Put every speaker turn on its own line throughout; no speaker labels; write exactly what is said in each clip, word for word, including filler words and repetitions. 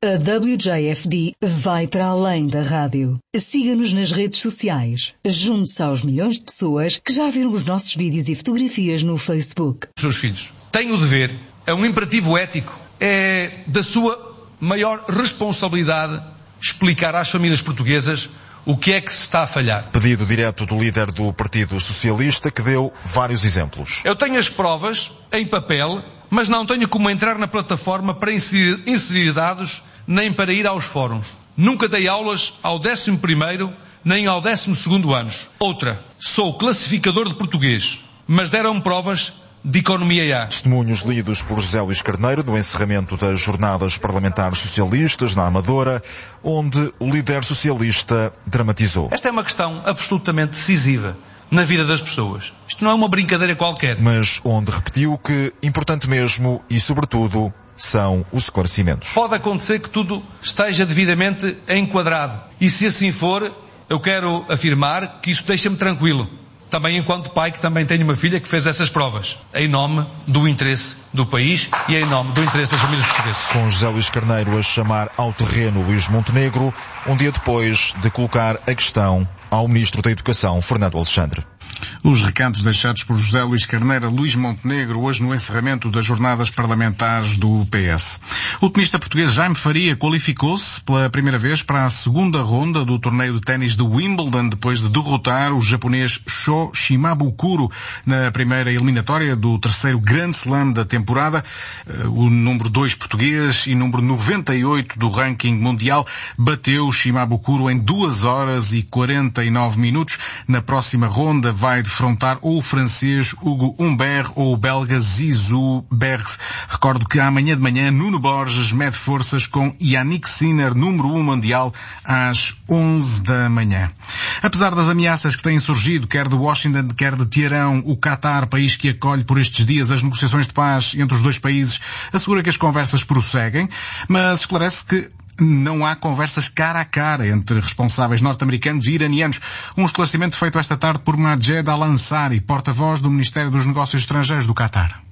A W J F D vai para além da rádio. Siga-nos nas redes sociais. Junte-se aos milhões de pessoas que já viram os nossos vídeos e fotografias no Facebook.
Seus filhos têm o dever, é um imperativo ético, é da sua maior responsabilidade explicar às famílias portuguesas o que é que se está a falhar.
Pedido direto do líder do Partido Socialista, que deu vários exemplos.
Eu tenho as provas em papel, mas não tenho como entrar na plataforma para inserir, inserir dados, nem para ir aos fóruns. Nunca dei aulas ao décimo primeiro, nem ao décimo segundo anos. Outra, sou classificador de português, mas deram provas de economia A.
Testemunhos lidos por José Luís Carneiro no encerramento das jornadas parlamentares socialistas na Amadora, onde o líder socialista dramatizou.
Esta é uma questão absolutamente decisiva na vida das pessoas. Isto não é uma brincadeira qualquer.
Mas onde repetiu que importante mesmo e, sobretudo, são os esclarecimentos.
Pode acontecer que tudo esteja devidamente enquadrado. E se assim for, eu quero afirmar que isso deixa-me tranquilo. Também enquanto pai, que também tenho uma filha que fez essas provas, em nome do interesse do país e em nome do interesse das famílias portuguesas.
Com José Luís Carneiro a chamar ao terreno Luís Montenegro, um dia depois de colocar a questão ao Ministro da Educação, Fernando Alexandre.
Os recados deixados por José Luís Carneiro a Luís Montenegro hoje no encerramento das jornadas parlamentares do P S. O tenista português Jaime Faria qualificou-se pela primeira vez para a segunda ronda do torneio de ténis de Wimbledon depois de derrotar o japonês Sho Shimabukuro na primeira eliminatória do terceiro Grand Slam da temporada. O número dois português e número noventa e oito do ranking mundial bateu Shimabukuro em duas horas e quarenta e nove minutos. Na próxima ronda vai defrontar ou o francês Hugo Humbert ou o belga Zizou Bergs. Recordo que amanhã de manhã Nuno Borges mede forças com Yannick Sinner, número um mundial, às onze da manhã. Apesar das ameaças que têm surgido, quer de Washington, quer de Teherão, o Qatar, país que acolhe por estes dias as negociações de paz entre os dois países, assegura que as conversas prosseguem, mas esclarece que não há conversas cara a cara entre responsáveis norte-americanos e iranianos. Um esclarecimento feito esta tarde por Majed Al-Ansari, porta-voz do Ministério dos Negócios Estrangeiros do Qatar.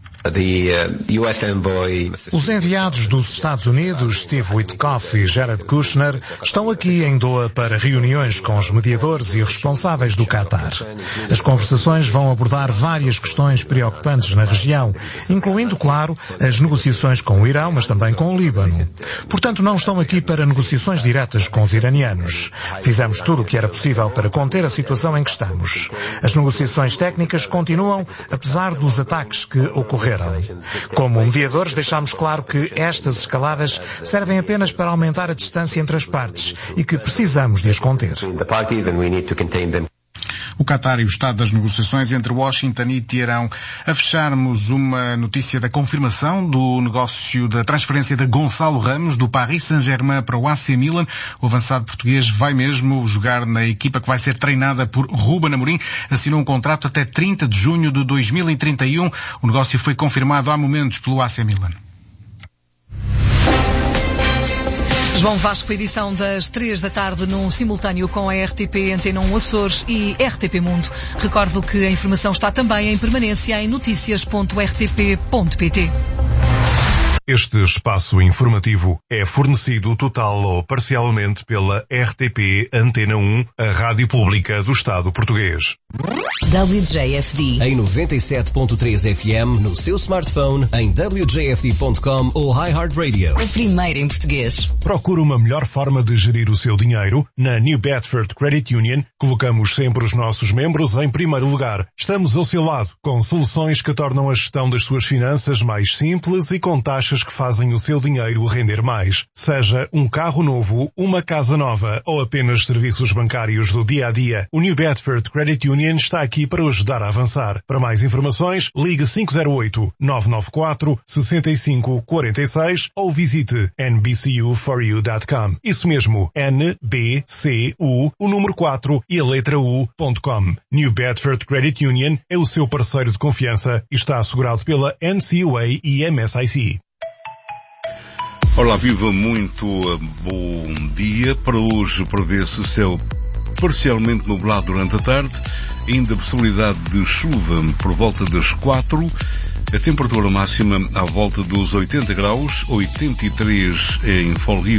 Os enviados dos Estados Unidos, Steve Witkoff e Jared Kushner, estão aqui em Doha para reuniões com os mediadores e responsáveis do Qatar. As conversações vão abordar várias questões preocupantes na região, incluindo, claro, as negociações com o Irão, mas também com o Líbano. Portanto, não estão aqui para negociações diretas com os iranianos. Fizemos tudo o que era possível para conter a situação em que estamos. As negociações técnicas continuam, apesar dos ataques que ocorreram. Como mediadores, deixámos claro que estas escaladas servem apenas para aumentar a distância entre as partes e que precisamos de as conter.
O Qatar e o estado das negociações entre Washington e Teherão. A fecharmos uma notícia da confirmação do negócio da transferência de Gonçalo Ramos do Paris Saint-Germain para o A C Milan. O avançado português vai mesmo jogar na equipa que vai ser treinada por Ruben Amorim. Assinou um contrato até trinta de junho de dois mil e trinta e um. O negócio foi confirmado há momentos pelo A C Milan.
João Vasco, edição das três da tarde, num simultâneo com a R T P Antena um Açores e R T P Mundo. Recordo que a informação está também em permanência em noticias ponto r t p ponto p t.
Este espaço informativo é fornecido total ou parcialmente pela R T P Antena um, a rádio pública do Estado português.
W J F D em noventa e sete ponto três F M no seu smartphone, em w j f d ponto com ou iHeartRadio. A primeira em português.
Procura uma melhor forma de gerir o seu dinheiro? Na New Bedford Credit Union, colocamos sempre os nossos membros em primeiro lugar. Estamos ao seu lado, com soluções que tornam a gestão das suas finanças mais simples e com taxas que fazem o seu dinheiro render mais. Seja um carro novo, uma casa nova ou apenas serviços bancários do dia a dia, o New Bedford Credit Union está aqui para o ajudar a avançar. Para mais informações, ligue cinco zero oito, nove nove quatro, seis cinco quatro seis ou visite n b c u for you ponto com. Isso mesmo, N B C U, o número quatro e a letra U ponto com. New Bedford Credit Union é o seu parceiro de confiança e está assegurado pela N C U A e M S I C.
Olá, viva, muito bom dia. Para hoje prevê-se céu parcialmente nublado durante a tarde, ainda possibilidade de chuva por volta das quatro, a temperatura máxima à volta dos oitenta graus, oitenta e três em Folgueiro.